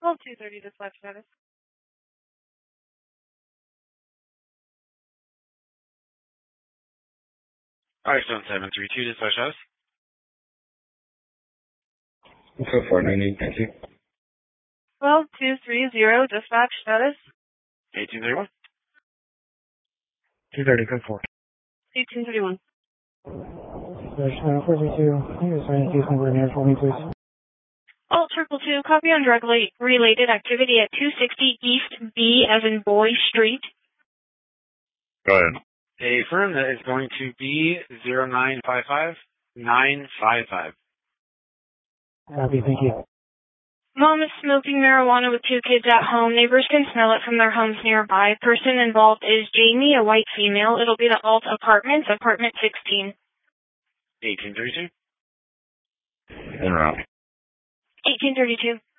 Well, 230 dispatch status. Alright, 7732 dispatch status. So far, no need, thank you. Well, 230 dispatch status. 1831. 230, code 4. 1831. Dispatch 432. Can you assign a case number in here for me, please? All 222, copy on drug-related activity at 260 East B as in boy street. Go ahead. A firm that is going to be 0955955. Copy, thank you. Mom is smoking marijuana with 2 kids at home. Neighbors can smell it from their homes nearby. Person involved is Jamie, a white female. It'll be the Alt Apartments, apartment 16. 1832. En route. 1832.